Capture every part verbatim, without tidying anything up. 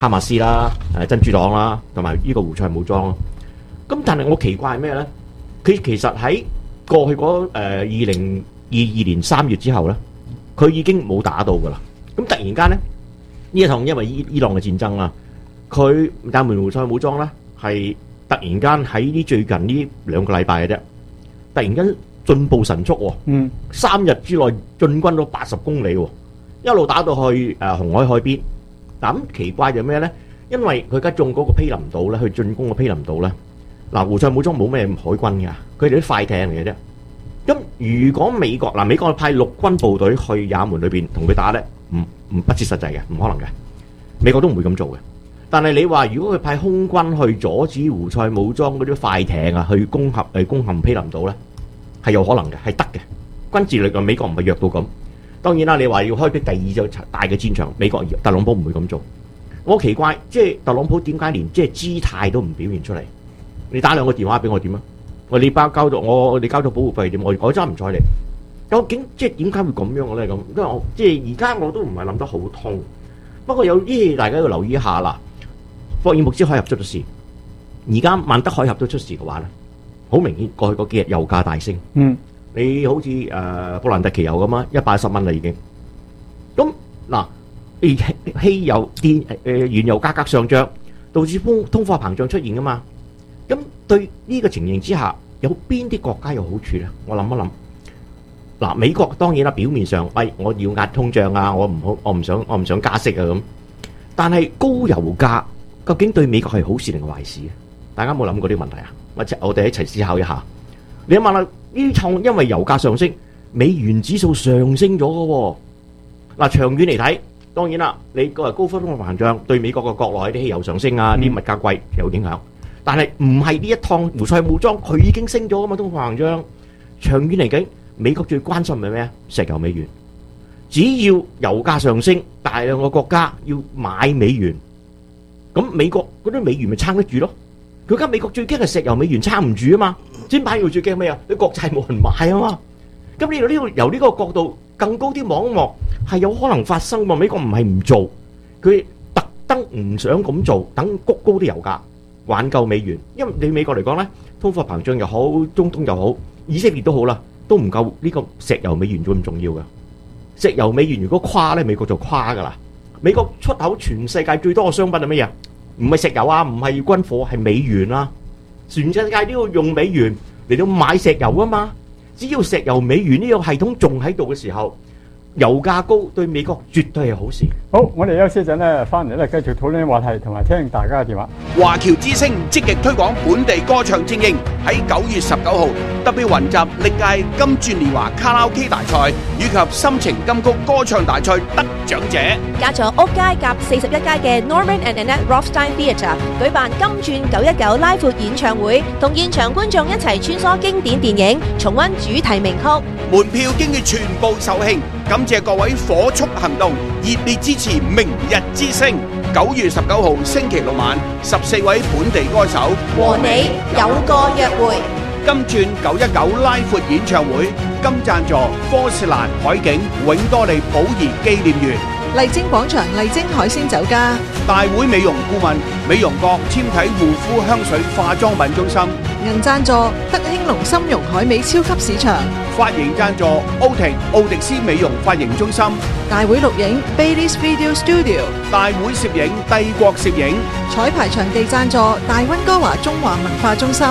哈馬斯啦、誒真主黨啦，同埋呢個胡塞武裝咯。咁但係我奇怪係咩咧？佢其實喺過去嗰誒二零二二年三月之後咧，佢已經冇打到噶啦。咁突然間咧，呢一趟因為伊伊朗嘅戰爭啊，佢也門胡塞武裝咧係突然間喺呢最近呢兩個禮拜嘅啫，突然間進步神速喎， 嗯， 三日之內進軍咗八十公里喎，一路打到去誒紅海海邊。嗱咁奇怪就咩咧？因為佢而家中嗰個毗鄰島咧，去進攻個毗鄰島咧。嗱，胡塞武裝冇咩海軍㗎，佢哋啲快艇嚟嘅啫。咁如果美國嗱，美國派陸軍部隊去也門裏邊同佢打咧，唔唔不切實際嘅，唔可能嘅。美國都唔會咁做嘅。但係你話如果佢派空軍去阻止胡塞武裝嗰啲快艇啊，去攻陷誒攻陷毗鄰島咧，係有可能嘅，係得嘅。軍事力量美國唔係弱到咁。當然啦，你話要開闢第二隻大嘅戰場，美國特朗普唔會咁做。我奇怪，即係特朗普點解連即係姿態都唔表現出嚟？你打兩個電話俾我點啊？我你包交到我，你交到保護費點？我我真係唔睬你。究竟即係點解會咁樣嘅咧？咁因為我即係而家我都唔係諗得好通。不過有啲嘢大家要留意一下啦。霍爾木茲海峽出咗事，而家曼德海峽都出事嘅話咧，好明顯過去嗰幾日油價大升。 嗯， 你好似誒、呃、布蘭特期油咁啊，一百一十蚊啦已經。咁嗱，汽油電誒、呃、原油價格上漲，導致通通貨膨脹出現噶嘛？咁對呢個情形之下，有邊啲國家有好處咧？我諗一諗。嗱，美國當然啦，表面上，喂，我要壓通脹啊，我唔好，我唔想，我唔想加息啊咁。但係高油價究竟對美國係好事定係壞事？大家有冇諗過呢個問題啊？或者我哋一齊思考一下。你諗下啦，呢趟因為油價上升，美元指數上升咗嘅喎。嗱，長遠嚟睇，當然啦，你個高通貨膨脹對美國嘅國內啲汽油上升啊，啲、嗯、物價貴有影響。但係唔係呢一趟胡塞武裝，佢已經升咗啊嘛，通貨膨脹。長遠嚟講，美國最關心係咩啊？石油美元。只要油價上升，大量嘅國家要買美元，咁美國嗰啲美元咪撐得住咯？佢而家美國最驚係石油美元撐唔住啊嘛，先擺到最驚咩啊？啲國債冇人買啊嘛。咁呢度呢度由呢個角度更高啲望一望，係有可能發生喎。美國唔係唔做，佢特登唔想咁做，等谷高啲油價。挽救美元，因為你美國嚟講咧，通貨膨脹又好，中東又好，以色列都好啦，都唔夠呢個石油美元咁重要噶。石油美元如果垮咧，美國就垮噶啦。美國出口全世界最多嘅商品係乜嘢？唔係石油啊，唔係軍火，係美元啊。全世界都要用美元嚟到買石油啊嘛。只要石油美元呢個系統仲喺度嘅時候，油價高對美國絕對係好事。 好，我哋休息一陣咧，翻嚟咧繼續討論話題，同埋聽大家嘅電話。 華僑之聲積極推廣本地歌唱精英，喺九月十九號特別雲集歷屆金鑽年華卡拉 OK 大賽以及心情金曲歌唱大賽得獎者， 加咗屋街夾四十一街嘅 Norman and Annette Rothstein Theatre 舉辦金鑽九一九拉闊演唱會，同現場觀眾一齊穿梭經典電影，重溫主題名曲。 門票經已全部售罄，感謝各位火速行動，熱烈支持明日之星。九月十九號星期六晚，十四位本地歌手和你有個約會。 金鑽九一九拉闊演唱會，金贊助科士蘭海景永多利寶儀紀念園， 麗晶廣場麗晶海鮮酒家， 大會美容顧問美容閣纖體護膚香水化妝品中心， 銀贊助德興隆參茸海味超級市場， 髮型贊助奧婷奧迪斯美容髮型中心， 大會錄影 Bailey's Video Studio， 大會攝影帝國攝影， 彩排場地贊助大溫哥華中華文化中心。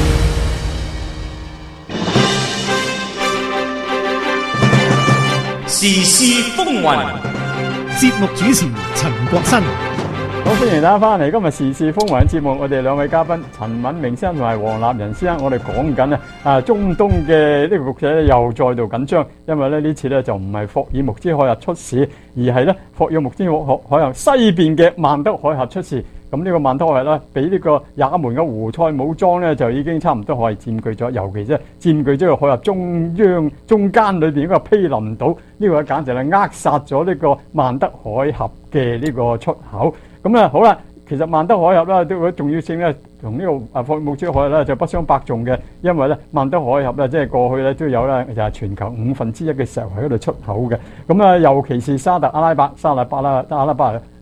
時事風雲，節目主持陳國新。 好，歡迎大家翻嚟今日時事風雲節目，我哋兩位嘉賓陳敏明先生同埋黃立仁先生，我哋講緊啊啊中東嘅呢個局勢咧又再度緊張，因為咧呢次咧就唔係霍爾木茲海峽出事，而係咧霍爾木茲海峽西邊嘅曼德海峽出事。咁呢個曼德海峽咧，俾呢個也門嘅胡塞武裝咧，就已經差唔多可以佔據咗，尤其即係佔據咗個海峽中央中間裏邊一個毗鄰島，呢個簡直係扼殺咗呢個曼德海峽嘅呢個出口。咁咧好啦，其實曼德海峽咧都個重要性咧，同呢個啊霍爾木茲海峽咧就不相伯仲嘅，因為咧曼德海峽咧即係過去咧都有咧就係全球五分之一嘅石油喺嗰度出口嘅。咁啊，尤其是沙特阿拉伯、沙特巴拉、阿拉伯。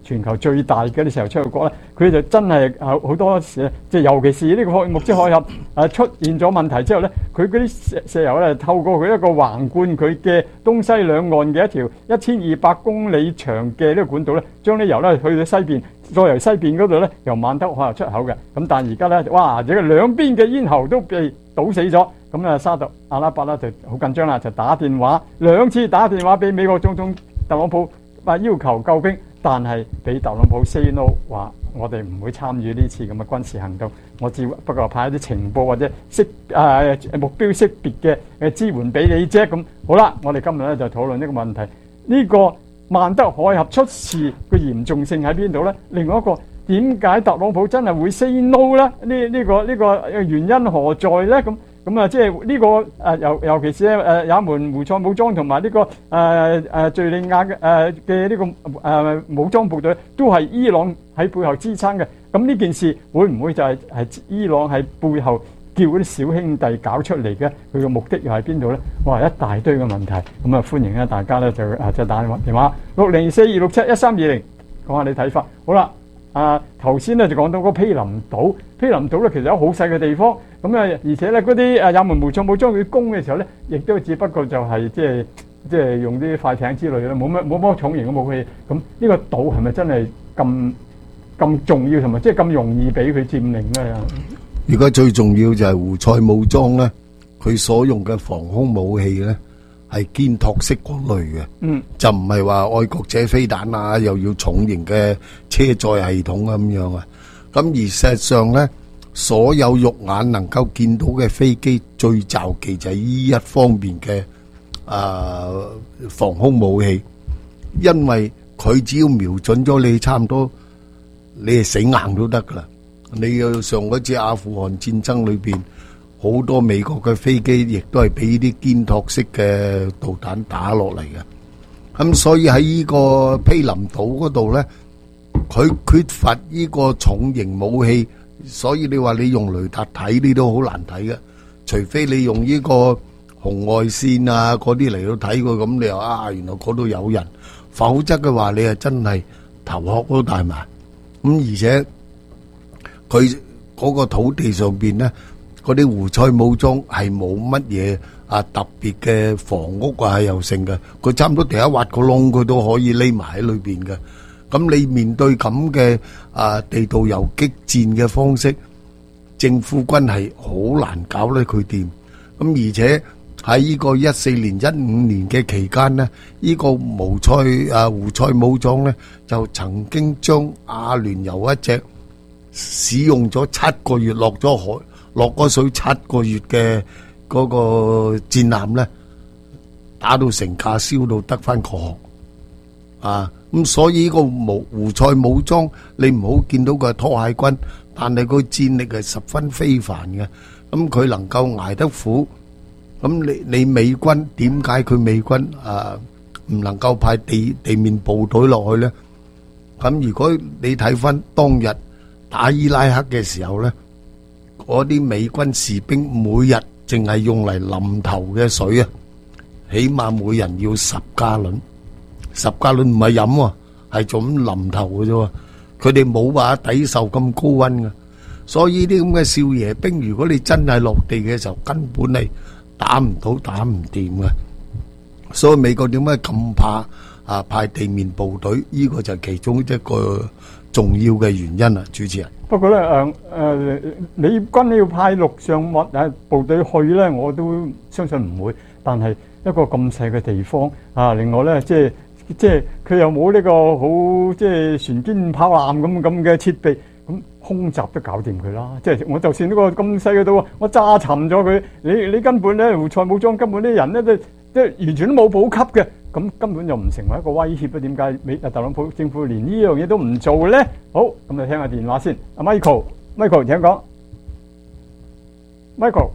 全球最大嘅啲石油出口國咧，佢就真係好好多時，即係尤其是呢個霍爾木茲海峽誒出現咗問題之後咧，佢嗰啲石石油咧透過佢一個橫貫佢嘅東西兩岸嘅一條一千二百公里長嘅呢個管道咧，將啲油咧去到西邊，再由西邊嗰度咧由曼德海峽出口嘅。咁但係而家咧，哇！這個兩邊嘅咽喉都被堵死咗。咁啊，沙特阿拉伯咧就好緊張啦，就打電話兩次打電話俾美國總統特朗普，話要求救兵，但係俾特朗普 say no， 話我哋唔會參與呢次咁嘅軍事行動，我只不過派一啲情報或者識誒目標識別嘅誒支援俾你啫。咁好啦，我哋今日咧就討論呢個問題，呢、這個曼德海峽出事嘅嚴重性喺邊度咧？另外一個點解特朗普真係會 say no 咧？呢、這、呢個呢、這個原因何在咧？咁咁啊，即係呢個誒尤尤其是咧誒也門胡塞武裝同埋呢個誒誒敍利亞嘅誒嘅呢個誒、呃、武裝部隊都係伊朗喺背後支撐嘅。咁呢件事會唔會就係係伊朗喺背後叫嗰啲小兄弟搞出嚟嘅？佢嘅目的又喺邊度咧？哇！一大堆嘅問題，咁啊歡迎咧大家咧就誒就打電話六零四二六七一三二零講下你睇法。好啦。啊，頭先咧就講到個毗鄰島，毗鄰島咧其實有好細嘅地方，咁啊，而且咧嗰啲誒也門胡塞武裝佢攻嘅時候咧，亦都只不過就係即係即係用啲快艇之類咧，冇乜冇乜重型嘅武器。咁呢個島係咪真係咁咁重要，同埋即係咁容易俾佢佔領咧？ 而家最重要就係胡塞武裝咧，佢所用嘅防空武器咧係肩托式嗰類嘅，嗯，就唔係話愛國者飛彈啊，又要重型嘅車載系統咁樣啊。咁而事實上咧，所有肉眼能夠見到嘅飛機最罩忌就係呢一方面嘅啊防空武器，因為佢只要瞄準咗你，差唔多你係死硬都得噶啦。你要上嗰次阿富汗戰爭裏邊，好多美國嘅飛機亦都係俾啲肩托式嘅導彈打落嚟嘅。咁所以喺呢個毗鄰島嗰度咧，佢缺乏呢個重型武器，所以你話你用雷達睇呢都好難睇嘅，除非你用呢個紅外線啊嗰啲嚟到睇佢，咁你又啊原來嗰度有人，否則嘅話你係真係頭殼都大埋。咁而且佢嗰個土地上邊咧，嗰啲胡塞武裝係冇乜嘢啊特別嘅房屋啊又剩嘅，佢差唔多第一挖個窿佢都可以匿埋喺裏邊嘅。咁你面對咁嘅啊地道游擊戰嘅方式，政府軍係好難搞得佢掂。咁而且喺呢個一四年一五年嘅期間呢，呢、這個胡塞啊胡塞武裝呢就曾經將阿聯酋一隻使用咗七個月落咗海落咗水七個月嘅嗰個戰艦呢，打到成架燒到得翻個殼啊！咁所以呢個胡胡塞武裝你唔好見到佢係拖鞋軍，但係佢戰力係十分非凡嘅。咁佢能夠捱得苦，咁你你美軍點解佢美軍啊唔能夠派地地面部隊落去呢？咁如果你睇翻當日打伊拉克嘅時候呢，嗰啲美軍士兵每日淨係用嚟淋頭嘅水啊，起碼每人要十加侖，十加侖唔係飲喎，係做咁淋頭嘅啫。佢哋冇話抵受咁高溫嘅，所以啲咁嘅少爺兵，如果你真係落地嘅時候，根本係打唔到、打唔掂嘅。所以美國點解咁怕啊派地面部隊？呢個就係其中一個重要嘅原因啦，主持人。 不過咧，誒誒，美軍你要派陸上物誒部隊去咧，我都相信唔會。但係一個咁細嘅地方啊，另外咧，即係即係佢又冇呢個好即係船堅炮艦咁咁嘅設備，咁空襲都搞掂佢啦。即係我就算呢個咁細嘅島，我炸沉咗佢，你你根本咧胡塞武裝根本啲人咧都即係完全都冇補給嘅。咁根本就唔成為一個威脅啊！點解美特朗普政府連呢樣嘢都唔做咧？好，咁就聽下電話先。阿 Michael，Michael 請講。Michael，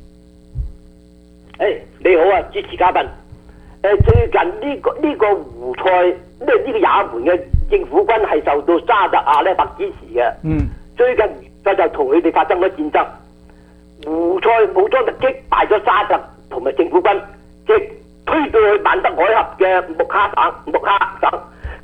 誒你好啊，主持嘉賓。誒最近呢個呢個胡塞，呢呢個也門嘅政府軍係受到沙特阿拉伯支持嘅。嗯。最近就就同佢哋發生咗戰爭，胡塞武裝就擊敗咗沙特同埋政府軍，即推到去曼德海峽嘅穆哈省，穆哈省，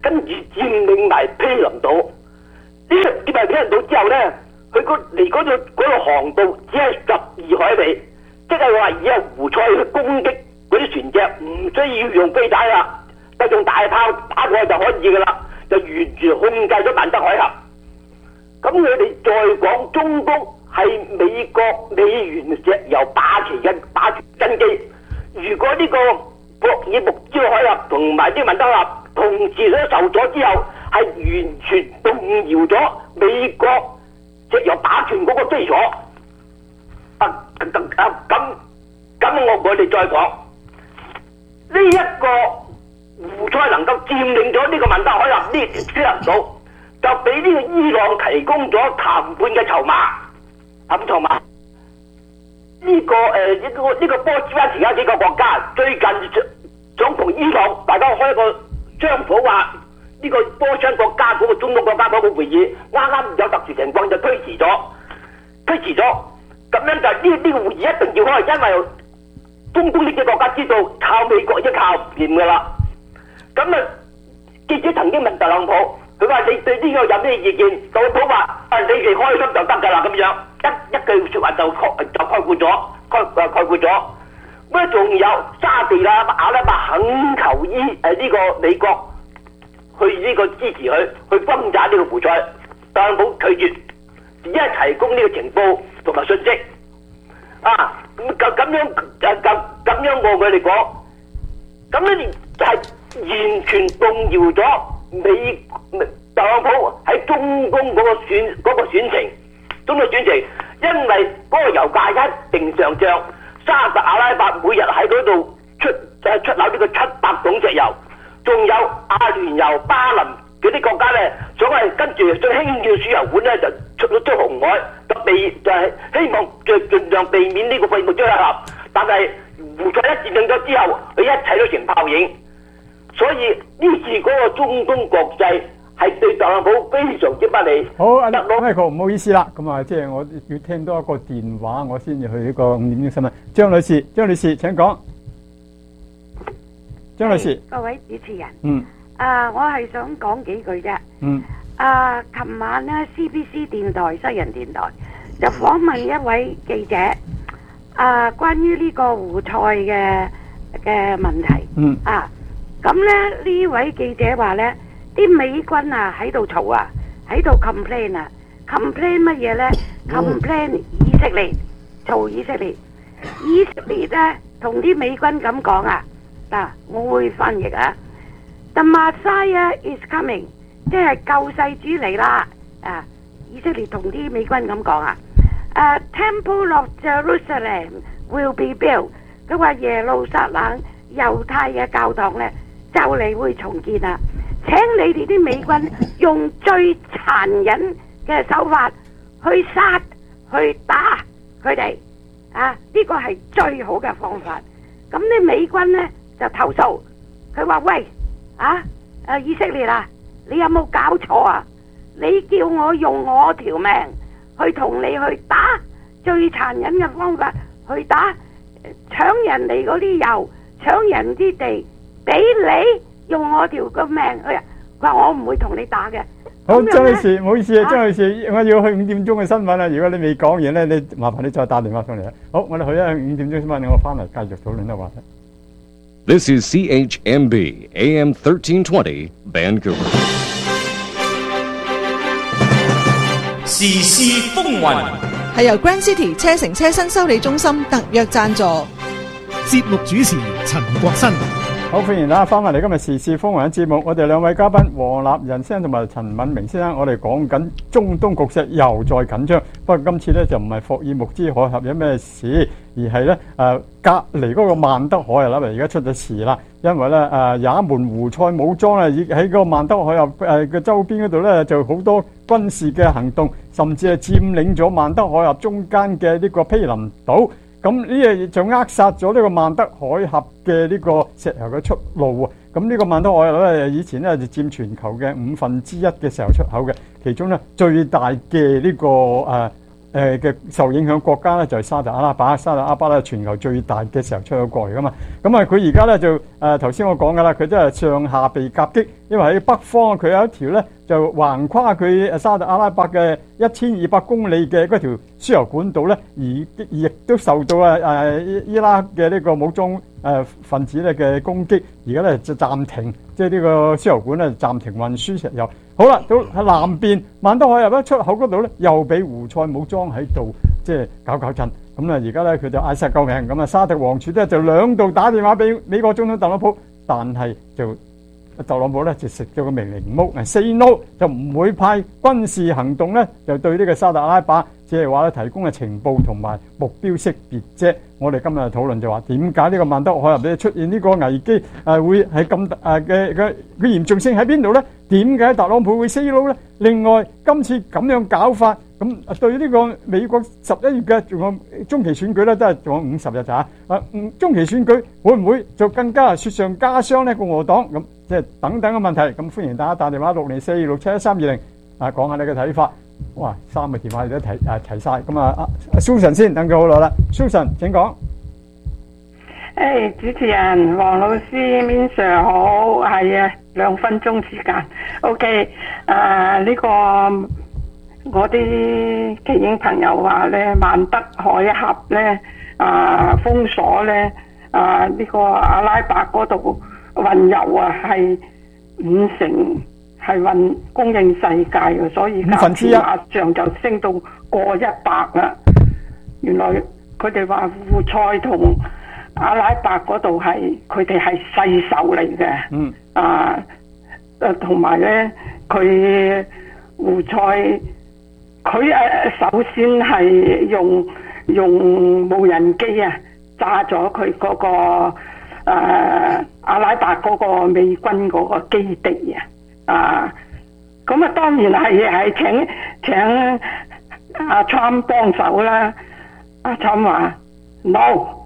跟住佔領埋毗鄰島。呢個佔埋毗鄰島之後咧，佢個離嗰個嗰個航道只係十二海里，即係話以係胡塞去攻擊嗰啲船隻，唔需要用飛彈啦，就用大炮打過去就可以噶啦，就完全控制咗曼德海峽。咁佢哋再講中東係美國美元石油霸權嘅霸權根基。如果呢個博爾木茲海峽同埋啲曼德海峽同時都受咗之後，係完全動搖咗美國石油霸權嗰個基礎。啊咁咁咁，我我哋再講呢一個胡塞能夠佔領咗呢個曼德海峽呢啲人島，就俾呢個伊朗提供咗談判嘅籌碼。談判籌碼呢、這個誒呢、呃這個呢、這個波斯灣其他幾個國家最近想同伊朗大家開一個商討，話呢個波斯灣國家嗰、那個中東國家嗰個會議啱啱有特殊情況就推遲咗，推遲咗。咁樣就呢呢、這個會議一定要開，因為中東呢啲國家知道靠美國已經靠唔掂噶啦。咁啊，記者曾經問特朗普，佢話你對呢個有咩意見？特朗普話：啊，你哋開心就得㗎啦，咁樣一一句説話就概就概括咗，概誒概括咗。咁仲有沙地啦、阿拉伯懇求伊誒呢個美國去呢個支持佢，去轟炸呢個胡塞，特朗普拒絕，只係提供呢個情報同埋信息。啊，咁咁咁樣誒咁咁樣我佢哋講，咁咧就係完全動搖咗美特朗普喺中東嗰個選嗰個選情，中東選情，因為嗰個油價一定上漲，沙特阿拉伯每日喺嗰度出誒出口呢個七百桶石油，仲有阿聯酋、巴林嗰啲國家咧，想係跟住最輕要輸油管咧就出咗出紅海，就避就係、是、希望就盡量避免呢個費穆張合合，但係胡塞一佔領咗之後，佢一切都成泡影。所以呢次嗰個中東國際係對特朗普非常之不利。 好，阿 Michael 唔好意思啦，咁啊，即係我要聽多一個電話，我先至去呢個五點鐘新聞。張女士，張女士請講。張女士， 各位主持人， 嗯， 啊，我係想講幾句啫。 嗯， 啊，琴晚咧 C B C 電台、西人電台就訪問一位記者，啊，關於呢個胡塞嘅嘅問題。 嗯， 啊。咁咧呢位記者話咧，啲美軍啊喺度嘈啊，喺度 complain 啊 ，complain 乜嘢咧 ？complain 以色列，嘈以色列，以色列咧同啲美軍咁講啊，嗱，我會翻譯啊 ，The Messiah is coming， 即係救世主嚟啦，啊，以色列同啲美軍咁講啊，誒 ，Temple of Jerusalem will be built， 佢話耶路撒冷猶太嘅教堂咧。就嚟會重建啦！請你哋啲美軍用最殘忍嘅手法去殺、去打佢哋啊！呢個係最好嘅方法。咁啲美軍呢就投訴，佢話：喂啊！誒以色列啊，你有冇搞錯啊？你叫我用我條命去同你去打，最殘忍嘅方法去打，搶人哋嗰啲油，搶人啲地。俾你用我條個命去，佢話我唔會同你打嘅。 好，張女士，唔好意思啊，張女士，我要去五點鐘嘅新聞啦。如果你未講完咧，你麻煩你再打電話上嚟啊。好，我哋去一五點鐘新聞，我翻嚟繼續討論嘅話題。 This is C H M B A M thirteen twenty Vancouver。 時事風雲係由 Grand City 車城車身修理中心特約贊助。 節目主持陳國新。 好，歡迎大家翻返嚟今日時事風雲嘅節目。我哋兩位嘉賓黃立仁先生同埋陳敏明先生，我哋講緊中東局勢又再緊張。不過今次咧就唔係霍爾木茲海峽有咩事，而係咧誒隔離嗰個曼德海峽啦，而家出咗事啦。因為咧誒也門胡塞武裝啊，喺個曼德海峽誒嘅周邊嗰度咧就好多軍事嘅行動，甚至係佔領咗曼德海峽中間嘅呢個毗鄰島。咁呢樣就扼殺咗呢個曼德海峽嘅呢個石油嘅出路啊！咁呢個曼德海峽咧，以前咧就佔全球嘅五分之一嘅石油出口嘅，其中咧最大嘅呢、這個誒、呃、 誒嘅受影響國家咧就係沙特阿拉伯，沙特阿拉伯咧全球最大嘅石油出口國嚟噶嘛。咁啊，佢而家咧就誒頭先我講噶啦，佢真係上下被夾擊，因為喺北方佢有一條咧就橫跨佢誒沙特阿拉伯嘅一千二百公里嘅嗰條輸油管道咧，而亦都受到啊誒伊拉克嘅呢個武裝誒分子咧嘅攻擊，而家咧就暫停，即係呢個輸油管咧暫停運輸石油。好啦，到喺南邊曼德海入一出口嗰度咧，又俾胡塞武裝喺度即係搞搞震。咁啊，而家咧佢就嗌曬救命。咁啊，沙特王儲咧就兩度打電話俾美國總統特朗普，但係就特朗普咧就食咗個命令冇，係 say no 就唔會派軍事行動咧，就對呢個沙特阿拉伯，即係話咧提供嘅情報同埋目標識別啫。我哋今日討論就話點解呢個曼德海入邊出現呢個危機誒會係咁誒嘅嘅嘅嚴重性喺邊度咧？點解特朗普會 say no 咧？另外今次咁樣搞法，咁對呢個美國十一月嘅仲有中期選舉咧，都係仲有五十日咋啊？中期選舉會唔會就更加雪上加霜咧？共和黨咁即係等等嘅問題，咁歡迎大家打電話六零四二六七一三二零啊，講下你嘅睇法。哇，三個電話你都提誒提曬，咁啊阿 Susan 先，等佢好耐啦 ，Susan 請講。 誒，主持人黃老師 Min Sir 好，係啊，兩分鐘時間 ，OK，誒呢個我啲奇英朋友話咧，曼德海峽咧啊封鎖咧啊呢個阿拉伯嗰度運油啊係五成。係運供應世界嘅，所以價錢馬上就升到過一百啦。原來佢哋話胡塞同阿拉伯嗰度係佢哋係世仇嚟嘅。嗯。啊，誒同埋咧，佢胡塞佢誒首先係用用無人機啊炸咗佢嗰個誒、啊、阿拉伯嗰個美軍嗰個基地啊！啊，咁啊當然係係請請阿 Trump 幫手啦。阿 Trump 話 no，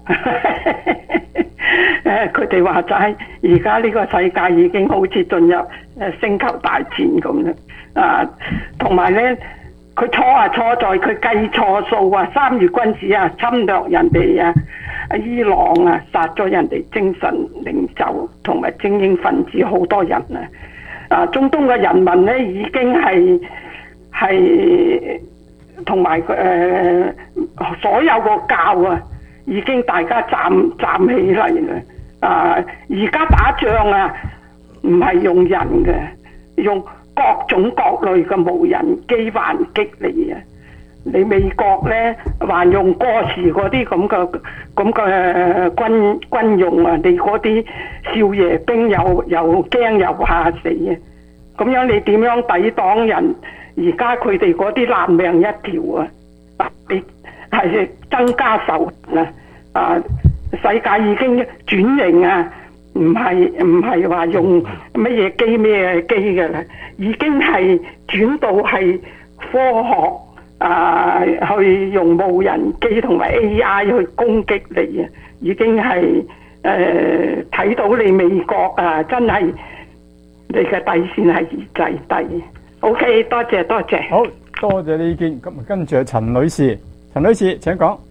誒佢哋話就係而家呢個世界已經好似進入誒星球大戰咁啦。啊，同埋咧佢錯啊錯在佢計錯數啊，三月軍事啊侵略人哋啊，伊朗啊殺咗人哋精神領袖同埋精英分子好多人啊。啊！中東嘅人民咧已經係係同埋誒所有個教啊，已經大家站站起嚟啦！啊！而家打仗啊，唔係用人嘅，用各種各類嘅無人機還擊你啊！你美國咧還用過時嗰啲咁嘅咁嘅軍軍用啊！你嗰啲少爺兵又又驚又怕死啊！咁樣你點樣抵擋人？而家佢哋嗰啲爛命一條啊！你係增加仇恨啊！啊！世界已經轉型啊！唔係唔係話用乜嘢機咩機嘅啦，已經係轉到係科學。啊！去用無人機同埋 A I 去攻擊你啊！已經係誒睇到你美國啊，真係你嘅底線係越制低。OK， 多謝多謝。 好多謝你意見。咁跟住係陳女士，陳女士請講。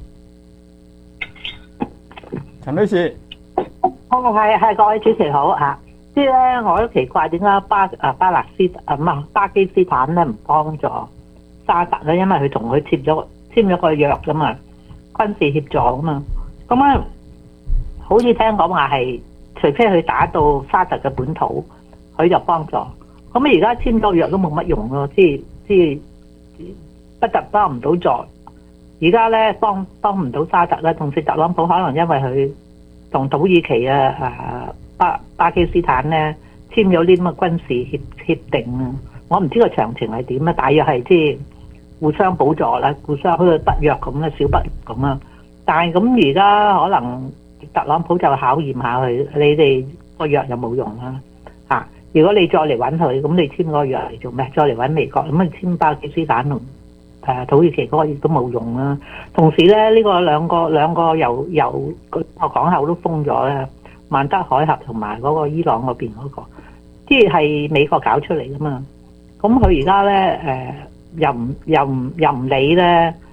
陳女士， 哦係係各位主持好嚇。即係咧，我都奇怪點解巴啊巴勒斯啊唔係巴基斯坦咧唔幫助沙特咧，因為佢同佢簽咗簽咗個約噶嘛，軍事協助噶嘛。咁啊，好似聽講話係，除非佢打到沙特嘅本土，佢就幫助。咁啊，而家簽咗約都冇乜用咯，即係即係不特幫唔到助。而家咧幫幫唔到沙特咧，同時特朗普可能因為佢同土耳其啊啊巴巴基斯坦咧簽咗啲咁嘅軍事協協定啊，我唔知個詳情係點啊，大約係即係。互相補助啦，互相好似北約咁嘅小北約咁啊！但係咁而家可能特朗普就考驗下佢，你哋個約有冇用啦？嚇、啊！如果你再嚟揾佢，咁你簽個約嚟做咩？再嚟揾美國，咁你簽巴基斯坦同誒土耳其嗰個亦都冇用啦。同時咧，呢、這個兩個兩個由由個港口都封咗咧，曼德海峽同埋嗰個伊朗嗰邊嗰、那個，即係美國搞出嚟噶嘛。咁佢而家咧誒。又唔又唔又唔理咧，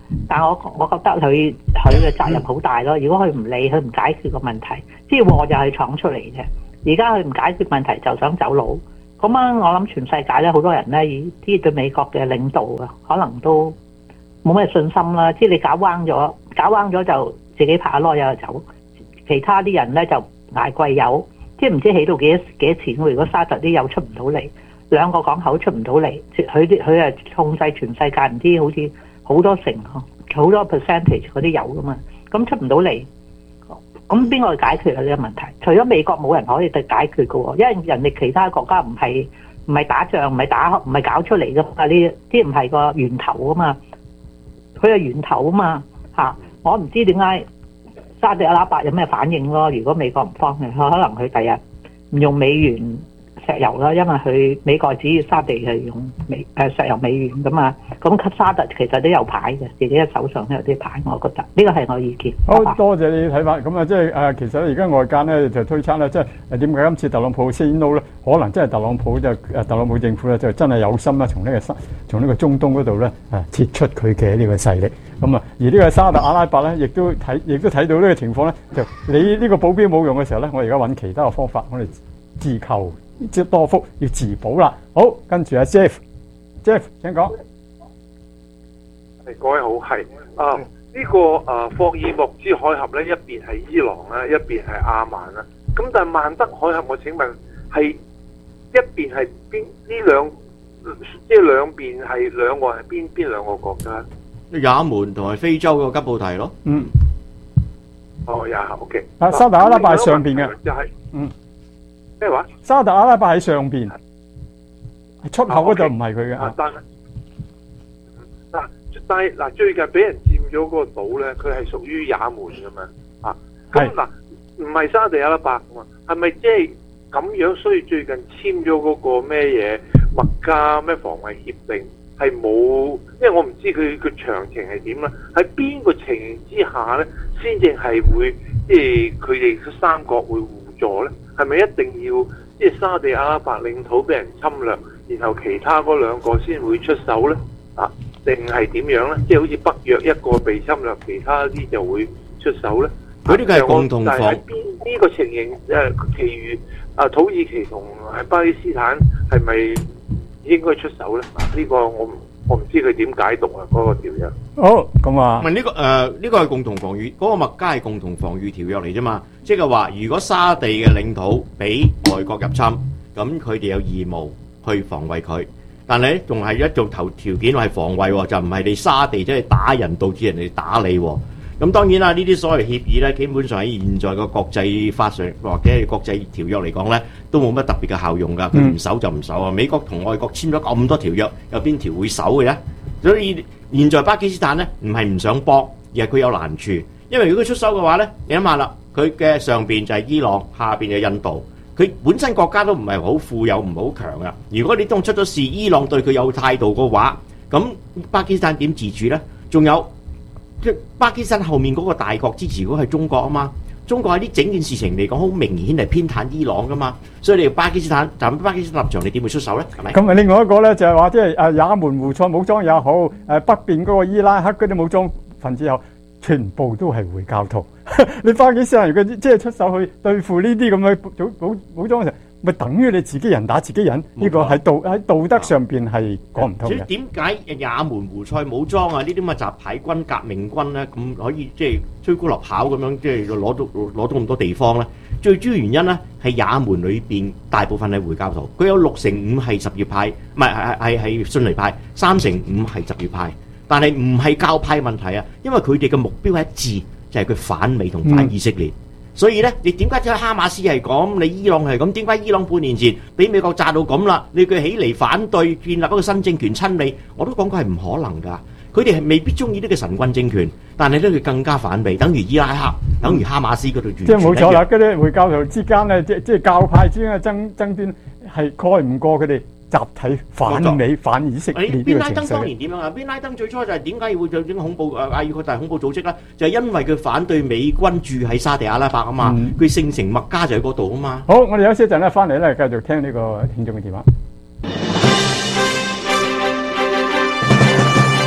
但我我覺得佢佢嘅責任好大咯。如果佢唔理，佢唔解決個問題，即係禍就係闖出嚟嘅。而家佢唔解決問題就想走佬，咁啊，我諗全世界咧好多人咧，啲對美國嘅領導啊，可能都冇咩信心啦。即係你搞彎咗，搞彎咗就自己拍下籮柚就走，其他啲人咧就捱貴油，即係唔知起到幾多幾多錢喎。如果沙特啲油出唔到嚟，兩個港口出唔到嚟，佢啲佢係控制全世界唔知好似好多成好多 percentage 嗰啲油噶嘛，咁出唔到嚟。咁邊個去解決啊呢個問題？除咗美國冇人可以去解決嘅喎，因為人哋其他國家唔係唔係打仗，唔係打唔係搞出嚟嘅嘛，呢啲唔係個源頭啊嘛，佢係源頭啊嘛嚇。我唔知點解沙特阿拉伯有咩反應咯？如果美國唔幫佢，可能佢第日唔用美元石油啦，因為佢美國只要沙地係用美誒石油美元噶嘛，咁沙特其實都有牌嘅，自己嘅手上都有啲牌，我覺得呢個係我意見。 好多謝你睇法，咁啊即係誒，其實而家外間咧就推測咧，即係誒點解今次特朗普 say no 咧？可能真係特朗普就誒特朗普政府咧就真係有心啦，從呢個從呢個中東嗰度咧誒撤出佢嘅呢個勢力。咁啊，而呢個沙特阿拉伯咧，亦都睇亦都睇到呢個情況咧，就你呢個保鏢冇用嘅時候咧，我而家揾其他嘅方法，我哋自求。即多福要自保啦。好，跟住阿 Jeff，Jeff 請講。 係各位好，係啊呢、這個啊霍爾木茲海峽咧，一邊係伊朗啦，一邊係阿曼啦。咁但係曼德海峽，我請問係一邊係邊呢兩即係兩邊係兩個係邊邊兩個國家？ 也門同埋非洲個吉布提咯。 嗯。 哦，也 OK。 啊，沙特阿拉伯喺上邊嘅。 就係、是、 嗯。 咩話？ 沙特阿拉伯喺上邊，出口嗰度唔係佢嘅。 但係嗱，但係嗱，最近俾人佔咗嗰個島咧，佢係屬於也門噶嘛？啊，咁嗱，唔係沙特阿拉伯噶嘛？係咪即係咁樣？所以最近簽咗嗰個咩嘢麥加咩防衛協定係冇，因為我唔知佢佢詳情係點啦。喺邊個情形之下咧，先至係會即係佢哋三國會互助咧？係咪一定要即係沙地阿拉伯領土俾人侵略，然後其他嗰兩個先會出手咧？啊，定係點樣咧？即係好似北約一個被侵略，其他啲就會出手咧？ 佢呢個係共同防。 但係喺邊呢個情形誒，其餘啊土耳其同係巴基斯坦係咪應該出手咧？啊，呢個我唔我唔知佢點解讀啊嗰個條約。 好，咁啊， 唔係呢個誒呢個係共同防禦，嗰個麥加係共同防禦條約嚟啫嘛。即係話，如果沙地嘅領土俾外國入侵，咁佢哋有義務去防衛佢。但係咧，仲係一做頭條件係防衛喎，就唔係你沙地即係打人導致人哋打你喎。咁當然啦，呢啲所謂協議咧，基本上喺現在個國際法上或者係國際條約嚟講咧，都冇乜特別嘅效用㗎。佢唔守就唔守啊！美國同外國簽咗咁多條約，有邊條會守嘅咧？所以現在巴基斯坦咧，唔係唔想幫，而係佢有難處。因為如果佢出手嘅話咧，你諗下啦，佢嘅上邊就係伊朗，下邊就係印度。佢本身國家都唔係好富有，唔好強啊！如果你當出咗事，伊朗對佢有態度嘅話，咁巴基斯坦點自主咧？仲有即巴基斯坦後面嗰個大國支持嗰個係中國啊嘛！中國喺呢整件事情嚟講，好明顯係偏袒伊朗噶嘛，所以你巴基斯坦站巴基斯坦立場，你點會出手咧？係咪？ 咁啊，另外一個咧就係話，即係誒也門胡塞武裝也好，誒北邊嗰個伊拉克嗰啲武裝分子又好，全部都係回教徒。你巴基斯坦如果即係出手去對付呢啲咁嘅武武武裝嘅時候，咪等於你自己人打自己人？呢個係道喺道德上邊係講唔通嘅。 所以點解也門胡塞武裝啊呢啲咁嘅雜牌軍、革命軍咧，咁可以即係吹鼓落跑咁樣，即係攞到攞到咁多地方咧？最主要原因咧係也門裏邊大部分係回教徒，佢有六成五係什葉派，唔係係係係遜尼派，三成五係什葉派。但係唔係教派問題啊，因為佢哋嘅目標係一致，就係、是、佢反美同反以色列。嗯、所以咧，你點解即係哈馬斯係咁，你伊朗係咁？點解伊朗半年前俾美國炸到咁啦？你佢起嚟反對建立一個新政權親美，我都講過係唔可能㗎。佢哋係未必中意呢個神棍政權，但係咧佢更加反美，等於伊拉克，等於哈馬斯嗰度。即係冇錯啦，嗰啲回教徒之間咧，即即係教派之間嘅爭爭端係蓋唔過佢哋集體反美反以色列呢個情緒。邊拉登當年點樣啊？邊拉登最初就係點解會做啲恐怖誒阿爾蓋達恐怖組織咧？就係、是、因為佢反對美軍駐喺沙地阿拉伯啊嘛，佢、嗯、聖城麥加就喺嗰度啊嘛。好，我哋休息一陣咧，翻嚟咧繼續聽呢個聽眾嘅電話。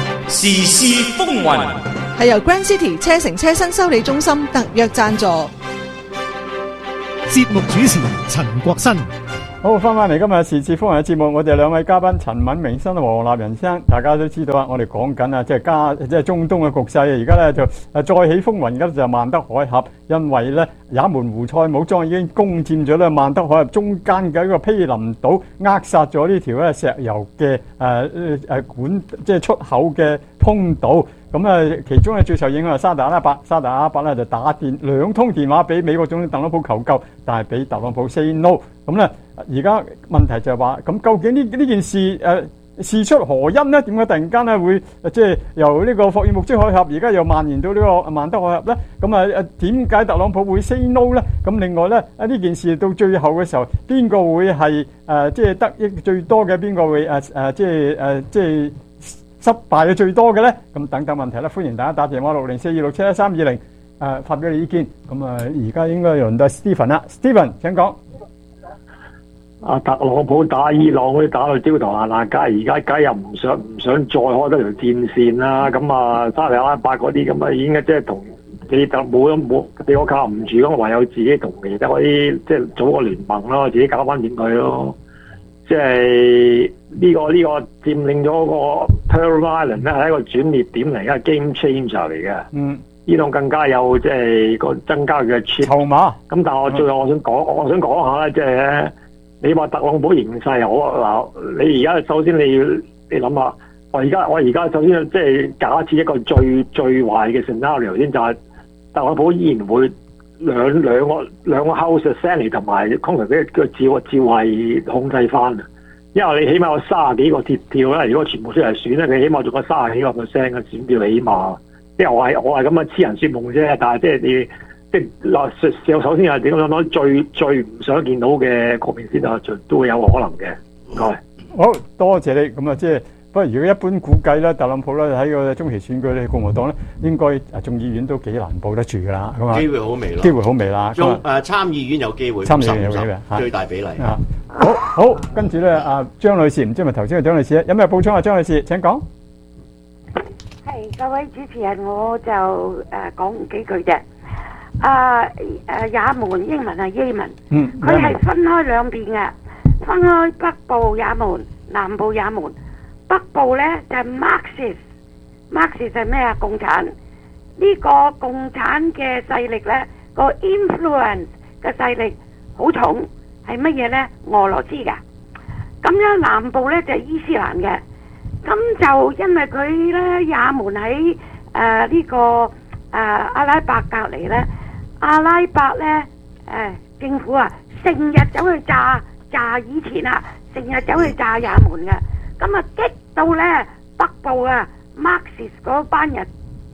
時事風雲係由 Grand City 車城車身修理中心特約贊助。 節目主持陳國新。 好，翻返嚟今日時事風雲嘅節目，我哋兩位嘉賓陳敏明生同黃立仁生，大家都知道啊，我哋講緊啊，即係加即係中東嘅局勢，而家咧就誒再起風雲，而家就曼德海峽，因為咧也門胡塞武裝已經攻佔咗咧曼德海峽中間嘅一個毗林島，扼殺咗呢條咧石油嘅誒誒管即係出口嘅通道。咁啊，其中咧最受影響係沙特阿拉伯，沙特阿拉伯咧就打電兩通電話俾美國總統特朗普求救，但係俾特朗普 say no。咁咧，而家問題就係話，咁究竟呢呢件事誒、呃、事出何因呢？點解突然間咧會即係由呢個霍爾木茲海峽而家又蔓延到呢個曼德海峽咧？咁啊誒點解特朗普會 say no 咧？咁另外咧啊呢件事到最後嘅時候，邊個會係誒即係得益最多嘅？邊個會誒誒即係誒即係失敗嘅最多嘅咧？咁等等問題咧，歡迎大家打電話六零四二六七一三二零誒發表你意見。咁啊，而家應該輪到 Stephen 啦 ，Stephen 請講。 阿特朗普打伊朗嗰啲打到焦頭爛額，梗係而家梗係又唔想唔想再開多條戰線啦。咁啊，沙特阿拉伯嗰啲咁啊，已經即係同你特冇都冇，你我靠唔住咁，唯有自己同其他嗰啲即係組個聯盟咯，自己搞翻掂佢咯。即係呢個呢個佔領咗個 Pearl Island 咧，係一個轉捩點嚟，一個 game changer 嚟嘅。 嗯， 伊朗更加有即係個增加嘅籌碼。 咁但係我最後我想講，我想講下咧，即係你話特朗普形勢好啊嗱，你而家首先你要你諗下，我而家我而家首先即係假設一個最最壞嘅 scenario 先，就係特朗普依然會兩兩個兩個 House of Senate 同埋 Congress 嘅嘅照照係控制翻啊，因為你起碼有三十幾個鐵票啦，如果全部出嚟選咧，佢起碼仲有三十幾個 percent 嘅選票起碼，即係我係我係咁嘅痴人說夢啫，但係即係你。即係嗱，首先係點講咧？最最唔想見到嘅局面先啊，都會有可能嘅。唔該， 好多謝你。咁啊，即係不過如果一般估計咧，特朗普咧喺個中期選舉咧，共和黨咧應該啊眾議院都幾難保得住㗎啦。咁啊， 機會好微咯， 機會好微啦。 中誒參議院有機會， 參議院有機會， 最大比例。 啊，好好，跟住咧，阿張女士，唔知係咪頭先嘅張女士咧，有咩補充啊？張女士請講。 係各位主持人，我就誒講幾句啫。啊誒，也門英文係耶文，佢係分開兩邊嘅，分開北部也門、南部也門。北部咧就係 Marxist，Marxist 係咩啊？共產。呢個共產嘅勢力咧，個 influence 嘅勢力好重，係乜嘢咧？俄羅斯㗎。咁樣南部咧就係伊斯蘭嘅。咁就因為佢咧也門喺誒呢個誒阿拉伯隔離咧。阿拉伯咧，誒、呃、政府啊，成日走去炸炸以前啊，成日走去炸也門嘅，咁啊激到咧北部啊 Marxist 嗰班人，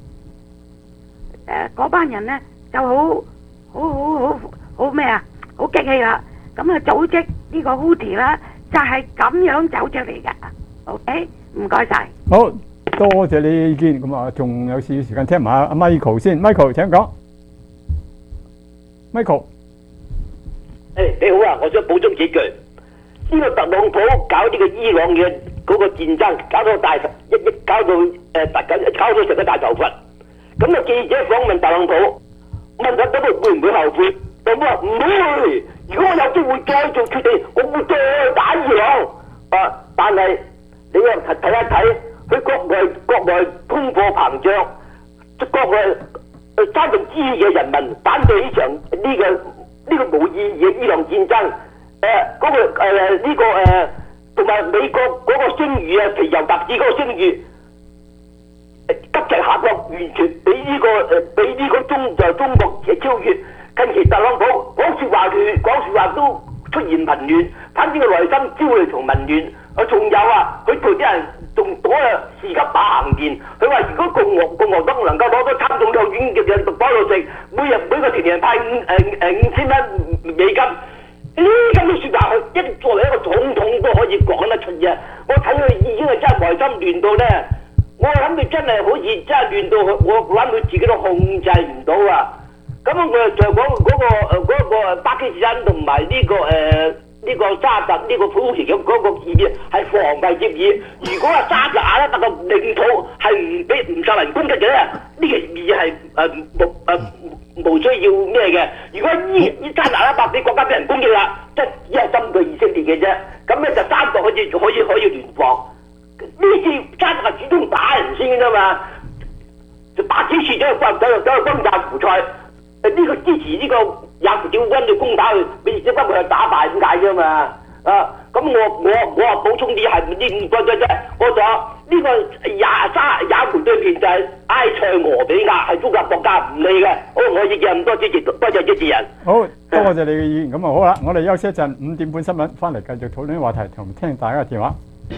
誒嗰班人咧就好好好好好咩啊，好激氣啦，咁啊組織呢個 Houthi 啦，就係、是、咁樣走出嚟嘅 ，OK， 唔該晒。 好多謝你意見，咁啊仲有少少時間聽埋阿 Michael 先 ，Michael 請講。Michael， 誒你好啊，我想補充幾句。呢個特朗普搞呢個伊朗嘅嗰個戰爭，搞到大一一搞到誒大搞搞到成個大頭佛。咁啊記者訪問特朗普，問特朗普會唔會後悔？特朗普話唔會。如果我有機會再做決定，我會再打伊朗。啊，但係你又睇一睇，佢國內國內通貨膨脹，國內。三分之二嘅人民反對呢場呢個呢個無意義嘅伊朗戰爭，誒嗰個誒呢個誒同埋美國嗰個聲譽啊，皮尤特使嗰個聲譽急劇下降，完全俾呢個誒俾呢個中就中國嘅超越。近期特朗普講説話亂，講説話都出現民亂，反正個內心焦慮同民亂。啊，仲有啊，佢同啲人仲嗰個士急馬行電，佢話如果共和共和黨能夠攞到參眾兩院嘅嘅獨保六席，每日每個成年人派五誒誒五千蚊美金，呢咁嘅説話，佢一作為一個總統都可以講得出嘅。我睇佢已經係真係內心亂到咧，我諗佢真係好似真係亂到我諗佢自己都控制唔到啊！咁我就講嗰個誒嗰個巴基斯坦同埋呢個誒。呢呢個沙特呢個土耳其嘅嗰個協議係防衛協議。如果係沙特阿拉伯嘅領土係唔俾唔受人攻擊嘅咧，呢個協議係誒冇誒冇需要咩嘅。如果依依沙特阿拉伯啲國家俾人攻擊啦，即係只係針對以色列嘅啫。咁咧就三國可以可以可以聯防。呢次沙特係主動打人先嘅啫嘛，就打幾次走去走去走去攻打胡塞。誒呢個支持呢個也門政府軍去攻打佢，俾以色列軍去打敗咁解啫嘛。啊，咁我我我話補充啲係呢五個啫啫，我就呢個也沙也門對面就係埃塞俄比亞係中國國家唔理嘅。好，我意見咁多，支持多謝支持人。 好，多謝你嘅意見。咁啊好啦，我哋休息一陣，五點半新聞翻嚟繼續討論啲話題，同聽大家嘅電話。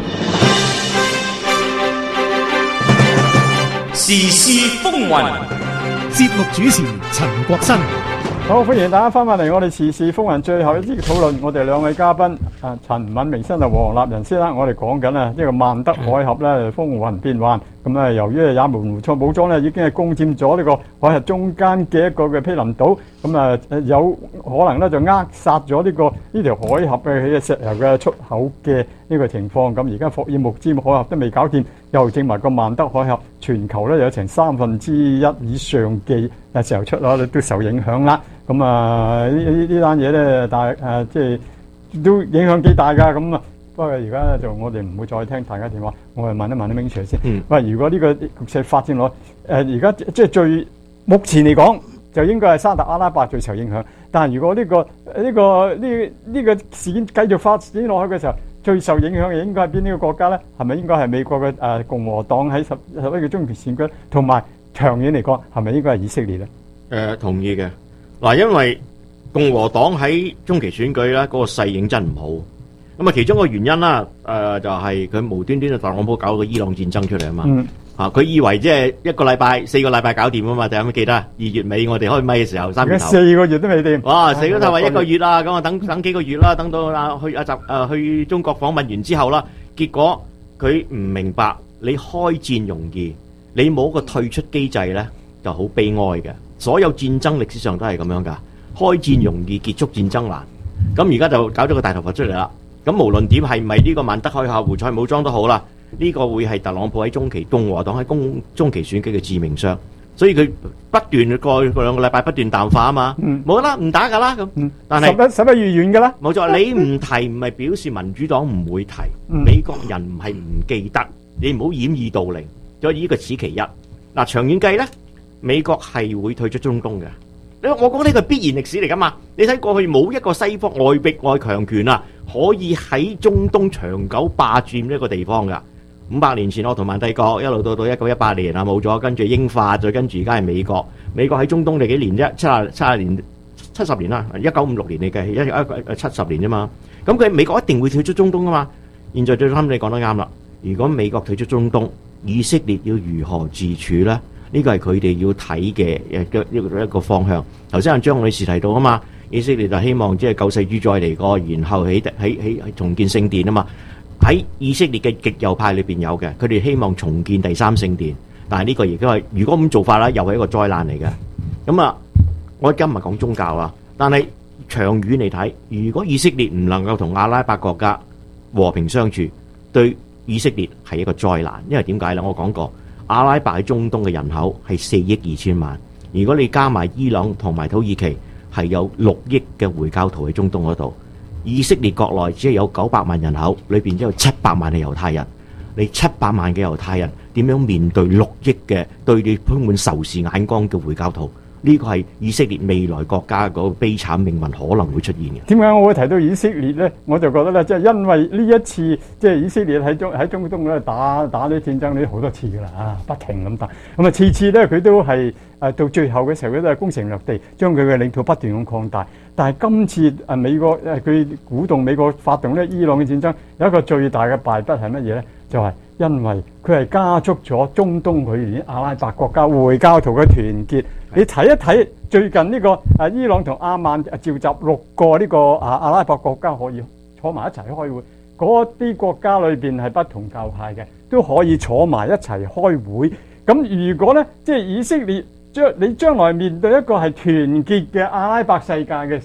時事風雲，節目主持陳國新。 好，歡迎大家翻返嚟我哋時事風雲最後一節討論。我哋兩位嘉賓啊，陳敏明先生同黃立仁先生，我哋講緊啊呢個曼德海峽咧風雲變幻。咁啊，由於也門胡塞武裝咧已經係攻佔咗呢個海峽中間嘅一個嘅毗鄰島，咁啊有可能咧就扼殺咗呢個呢條海峽嘅石油嘅出口嘅呢個情況。咁而家霍爾木茲海峽都未搞掂，又整埋個曼德海峽，全球咧有成三分之一以上嘅誒石油出口都受影響啦。咁啊呢呢呢單嘢咧，但係誒即係都影響幾大㗎。咁啊，不過而家咧就我哋唔會再聽大家電話，我係問一問啲 Ming Sir 先。嗯。喂，如果呢個局勢發展落誒，而家即係最目前嚟講，就應該係沙特阿拉伯最受影響。但係如果呢個呢個呢呢個事件繼續發展落去嘅時候，最受影響嘅應該係邊呢個國家咧？係咪應該係美國嘅誒共和黨喺十十一個中期選舉，同埋長遠嚟講係咪應該係以色列咧？ 誒，同意嘅。嗱，因為共和黨喺中期選舉咧，嗰個勢影真唔好。咁啊，其中一個原因啦，誒就係佢無端端就特朗普搞個伊朗戰爭出嚟啊嘛。嗯。嚇，佢以為即係一個禮拜、四個禮拜搞掂啊嘛，就有冇記得啊？二月尾我哋開咪嘅時候，三月頭。 四個月都未掂。 哇！四個頭話一個月啦，咁啊等等幾個月啦，等到啊去阿習誒去中國訪問完之後啦，結果佢唔明白你開戰容易，你冇個退出機制咧，就好悲哀嘅。所有戰爭歷史上都係咁樣㗎，開戰容易，結束戰爭難。咁而家就搞咗個大頭佛出嚟啦。咁無論點係咪呢個曼德海峽胡塞武裝都好啦，呢、這個會係特朗普喺中期共和黨喺中中期選舉嘅致命傷。所以佢不斷過去兩個禮拜不斷淡化啊嘛，冇啦唔打㗎啦咁。嗯、但係十一十一月完㗎啦。 冇錯，你唔提唔係表示民主黨唔會提，嗯、美國人唔係唔記得，你唔好掩耳盜鈴。所以呢個此其一。嗱，長遠計咧。美國係會退出中東嘅，你我講呢個必然歷史嚟噶嘛？你睇過去冇一個西方外逼外強權啊，可以喺中東長久霸佔呢個地方噶。五百年前鄂圖曼帝國一路到到一九一八年啊冇咗，跟住英法，再跟住而家係美國。美國喺中東你幾年啫？七十七十年七十年啦，一九五六年嚟計一一七十年啫嘛。咁佢美國一定會退出中東噶嘛？現在最啱你講得啱啦。如果美國退出中東，以色列要如何自處咧？呢個係佢哋要睇嘅誒一個一個方向。頭先阿張女士提到啊嘛，以色列就希望即係救世主再嚟過，然後起起起重建聖殿啊嘛。喺以色列嘅極右派裏邊有嘅，佢哋希望重建第三聖殿。但係呢個亦都係如果咁做法啦，又係一個災難嚟嘅。咁啊，我今日講宗教啦，但係長遠嚟睇，如果以色列唔能夠同阿拉伯國家和平相處，對以色列係一個災難。因為點解咧？我講過。阿拉伯喺中東嘅人口係四億二千萬，如果你加埋伊朗同埋土耳其，係有六億嘅回教徒喺中東嗰度。以色列國內只係有九百萬人口，裏邊只有七百萬係猶太人。你七百萬嘅猶太人點樣面對六億嘅對你充滿仇視眼光嘅回教徒？呢個係以色列未來國家嗰個悲慘命運可能會出現嘅。 點解我會提到以色列咧？我就覺得咧，即係因為呢一次即係以色列喺中喺中東咧打打啲戰爭呢好多次噶啦啊，不停咁打。咁啊，次次咧佢都係誒到最後嘅時候，佢都係攻城略地，將佢嘅領土不斷咁擴大。但係今次誒美國誒佢鼓動美國發動咧伊朗嘅戰爭，有一個最大嘅敗筆係乜嘢咧？就係、是、因為佢係加速咗中東佢哋阿拉伯國家回教徒嘅團結。你睇一睇最近呢個誒伊朗同阿曼召集六個呢個啊阿拉伯國家可以坐埋一齊開會，嗰啲國家裏邊係不同教派嘅，都可以坐埋一齊開會。咁如果咧，即係以色列將你將來面對一個係團結嘅阿拉伯世界嘅時候，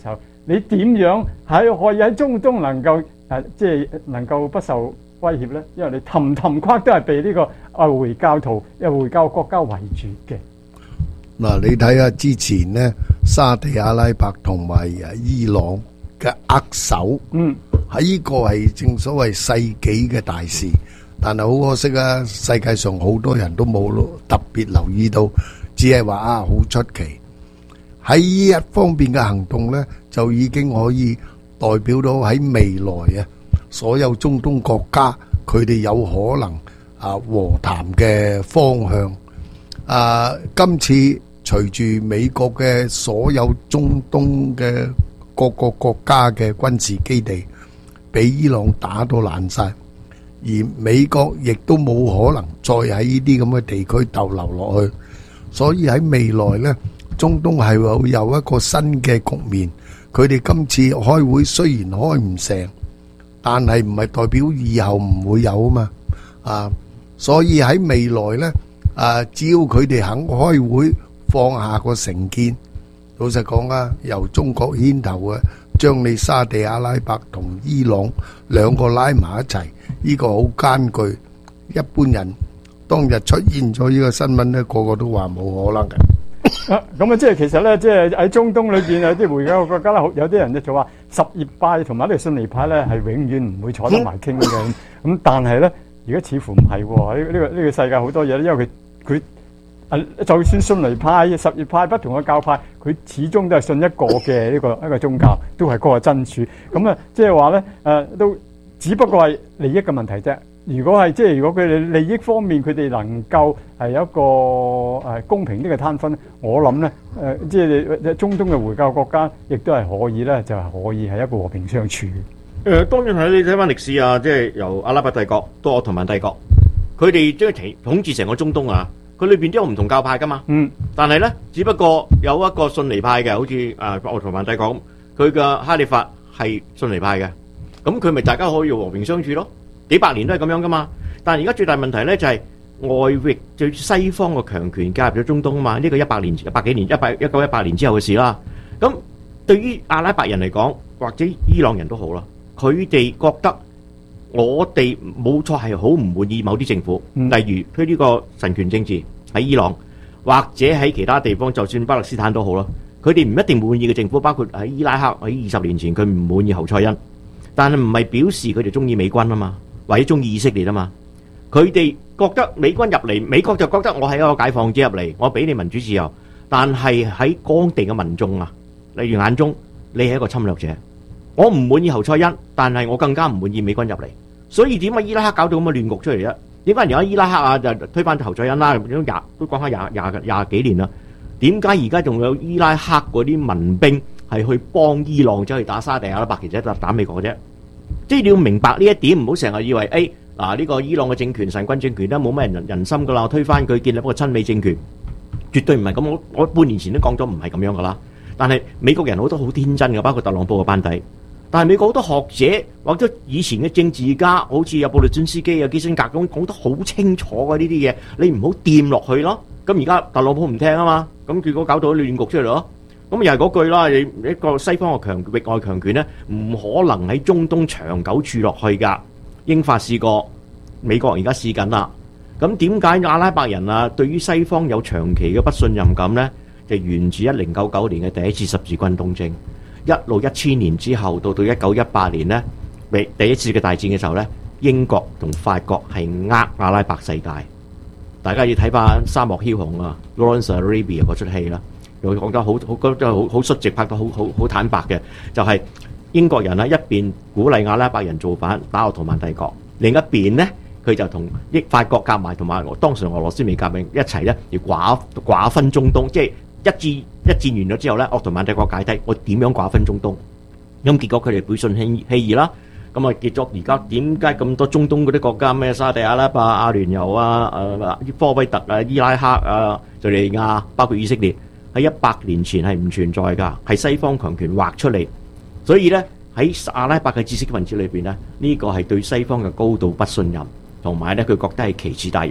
你點樣喺可以喺中東能夠誒即係能夠不受威脅咧？因為你氹氹框都係被呢個啊回教徒、又回教國家圍住嘅。 嗱，你睇下之前呢，沙地阿拉伯同埋誒伊朗嘅握手， 嗯， 喺呢個係正所謂世紀嘅大事，但係好可惜啊！世界上好多人都冇特別留意到，只係話啊好出奇。喺呢一方面嘅行動呢，就已經可以代表到喺未來啊，所有中東國家佢哋有可能啊和談嘅方向。啊，今次隨住美國嘅所有中東嘅各個國家嘅軍事基地俾伊朗打到爛晒，而美國亦都冇可能再喺呢啲咁嘅地區逗留落去，所以喺未來呢，中東係會有一個新嘅局面。佢哋今次開會雖然開唔成，但係唔係代表以後唔會有啊嘛。啊，所以喺未來呢，啊，只要佢哋肯開會放下個成見，老實講啊，由中國牽頭嘅，將你沙地阿拉伯同伊朗兩個拉埋一齊，呢個好艱巨。一般人當日出現咗呢個新聞呢，個個都話冇可能嘅。 啊，咁啊，即係其實咧，即係喺中東裏邊有啲回教國家咧，有啲人咧就話什葉派同埋呢個遜尼派咧係永遠唔會坐得埋傾嘅。咁、嗯、但係咧，而家似乎唔係喎。呢、呢個呢、呢個世界好多嘢咧，因為佢佢啊，就算遜尼派、什葉派不同嘅教派，佢始終都係信一個嘅呢個一個宗教，都係嗰個真主。咁啊，即係話咧，誒都只不過係利益嘅問題啫。如果係即係如果佢哋利益方面佢哋能夠係有一個誒公平啲嘅攤分，我諗咧誒即係中東嘅回教國家亦都係可以咧，就係可以係一個和平相處。 誒當然係你睇翻歷史啊，即係由阿拉伯帝國到奧圖曼帝國，佢哋將統統治成個中東啊，佢裏邊都有唔同教派噶嘛。嗯。但係咧，只不過有一個遜尼派嘅，好似誒奧圖曼帝國咁，佢嘅哈里發係遜尼派嘅，咁佢咪大家可以和平相處咯。幾百年都係咁樣噶嘛，但係而家最大問題咧就係外域最西方嘅強權介入咗中東啊嘛，呢個一百年、一百幾年、一百一九一八年之後嘅事啦。咁對於阿拉伯人嚟講，或者伊朗人都好啦，佢哋覺得我哋冇錯係好唔滿意某啲政府，例如推呢個神權政治喺伊朗，或者喺其他地方，就算巴勒斯坦都好啦，佢哋唔一定滿意嘅政府，包括喺伊拉克喺二十年前佢唔滿意侯賽因，但係唔係表示佢哋中意美軍啊嘛。或者中意以色列啊嘛，佢哋覺得美軍入嚟，美國就覺得我係一個解放者入嚟，我俾你民主自由。但係喺當地嘅民眾啊，例如眼中你係一個侵略者，我唔滿意侯賽因，但係我更加唔滿意美軍入嚟。所以點解伊拉克搞到咁嘅亂局出嚟咧？點解而家伊拉克啊就推翻侯賽因啦？都廿都講下廿廿廿幾年啦。點解而家仲有伊拉克嗰啲民兵係去幫伊朗走去打沙地阿拉伯，其實打打美國嘅啫？即係你要明白呢一點，唔好成日以為誒嗱呢個伊朗嘅政權神軍政權都冇咩人人心噶啦，我推翻佢建立一個親美政權，絕對唔係咁。我我半年前都講咗唔係咁樣噶啦。但係美國人好多好天真嘅，包括特朗普嘅班底。但係美國好多學者或者以前嘅政治家，好似有布列津斯基啊、基辛格咁講得好清楚嘅呢啲嘢，你唔好掂落去咯。咁而家特朗普唔聽啊嘛，咁結果搞到亂局出嚟咯。咁又係嗰句啦，你一個西方嘅強域外強權咧，唔可能喺中東長久住落去㗎。英法試過，美國而家試緊啦。咁點解阿拉伯人啊對於西方有長期嘅不信任感咧？就源自一零九九年嘅第一次十字軍東征，一路一千年之後到到一九一八年咧，第第一次嘅大戰嘅時候咧，英國同法國係呃阿拉伯世界。大家要睇翻《沙漠梟雄》啊，《Lawrence Arabia》嗰出戲啦。又講得好好，覺得好好率直，拍得好好好坦白嘅，就係、是、英國人啊一邊鼓勵阿拉伯人造反打奧圖曼帝國，另一邊咧佢就同英法國夾埋，同埋當時俄羅斯未革命一齊咧，要寡寡分中東，即係一戰一戰完咗之後咧，奧圖曼帝國解體，我點樣寡分中東？咁結果佢哋背信棄棄義啦。咁啊，結咗而家點解咁多中東嗰啲國家咩沙地阿拉伯、阿聯酋啊、誒科威特啊、伊拉克啊、敍利亞，包括以色列？喺一百年前係唔存在㗎，係西方強權畫出嚟。所以咧喺阿拉伯嘅知識分子裏邊咧，呢、這個係對西方嘅高度不信任，同埋咧佢覺得係奇恥大辱。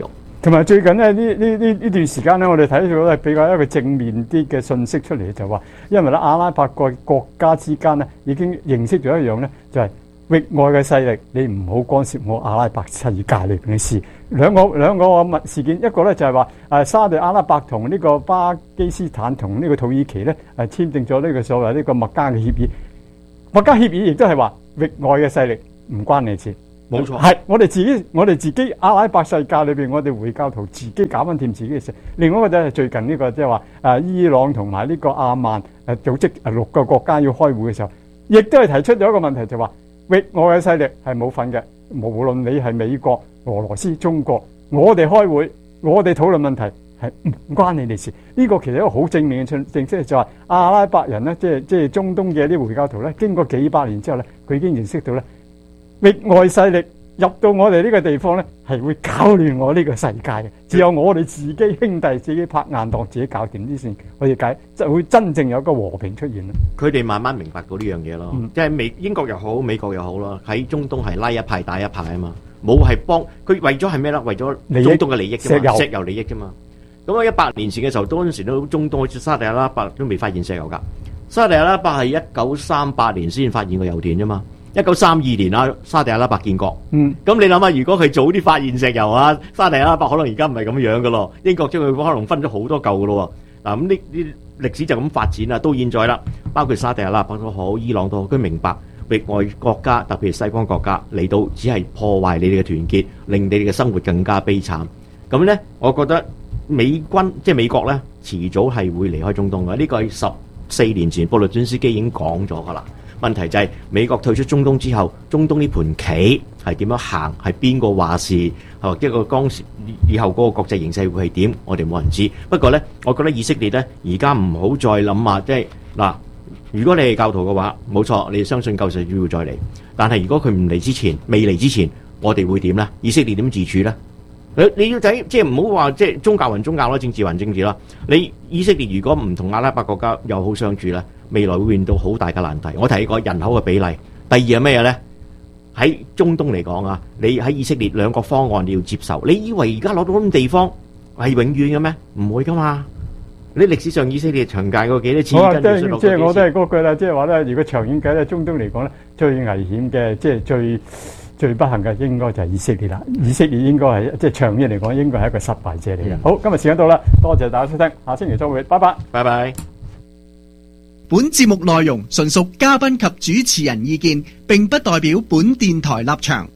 同埋最近咧呢呢呢呢段時間咧，我哋睇到咧比較一個正面啲嘅信息出嚟，就話因為咧阿拉伯國國家之間咧已經認識咗一樣咧，就係、是、域外嘅勢力，你唔好干涉我阿拉伯世界裏邊嘅事。兩個兩個物事件，一個咧就係話誒沙特阿拉伯同呢個巴基斯坦同呢個土耳其咧誒簽訂咗呢個所謂呢個麥加嘅協議。麥加協議亦都係話域外嘅勢力唔關你事。 冇錯， 係我哋自己，我哋自己阿拉伯世界裏邊，我哋回教徒自己搞翻掂自己嘅事。另外一個就係最近呢、這個即係話誒伊朗同埋呢個阿曼誒組織誒六個國家要開會嘅時候，亦都係提出咗一個問題，就話域外嘅勢力係冇份嘅，無論你係美國、俄羅斯、中國，我哋開會，我哋討論問題係唔關你哋事。呢、這個其實一個好正面嘅信正息，就話阿拉伯人咧，即係即係中東嘅啲回教徒咧，經過幾百年之後咧，佢已經認識到咧。域外勢力入到我哋呢個地方咧，係會搞亂我呢個世界嘅。只有我哋自己兄弟自己拍硬檔，自己搞掂啲先，我哋解就會真正有個和平出現啦。 佢哋慢慢明白到呢樣嘢咯，嗯、即係美英國又好，美國又好啦，喺中東係拉一派打一派啊嘛，冇係幫佢為咗係咩咧？為咗中東嘅利益啫嘛，石油利益啫嘛。咁啊，一百年前嘅時候，當時都中東好似沙特阿拉伯都未發現石油㗎。沙特阿拉伯係一九三八年先發現個油田啫嘛。一九三二年啊，沙特阿拉伯建國。嗯，咁你諗下，如果佢早啲發現石油啊，沙特阿拉伯可能而家唔係咁樣噶咯。英國將佢可能分咗好多嚿噶咯。嗱，咁呢呢歷史就咁發展啦，到現在啦，包括沙特阿拉伯都好，伊朗都好，佢明白域外國家，特別係西方國家嚟到，只係破壞你哋嘅團結，令你哋嘅生活更加悲慘。咁咧，我覺得美軍即係美國咧，遲早係會離開中東嘅。呢個係十四年前布魯津斯基已經講咗噶啦。問題就係美國退出中東之後，中東呢盤棋係點樣行？係邊個話事？係一個當時以後嗰個國際形勢會係點？我哋冇人知。不過呢，我覺得以色列呢，而家唔好再諗話，即係嗱，如果你係教徒嘅話，冇錯，你相信救世主會再嚟。但係如果佢唔嚟之前，未嚟之前，我哋會點呢？以色列點自處呢？你你要睇，即係唔好話即係宗教還宗教啦，政治還政治啦。你以色列如果唔同阿拉伯國家友好相處咧，未來會面到好大嘅難題。我提過人口嘅比例，第二係咩嘢咧？喺中東嚟講啊，你喺以色列兩個方案你要接受。你以為而家攞到咁地方係永遠嘅咩？唔會噶嘛。你歷史上以色列長界過幾多次？ 好啊，即係即係我都係嗰句啦，即係話咧，如果長遠計咧，中東嚟講咧，最危險嘅即係最。最不幸嘅應該就係以色列啦，以色列應該係即係長遠嚟講應該係一個失敗者嚟嘅。嗯、好，今日時間到啦，多謝大家收聽，下星期再會，拜拜， 拜拜。 本節目內容純屬嘉賓及主持人意見，並不代表本電台立場。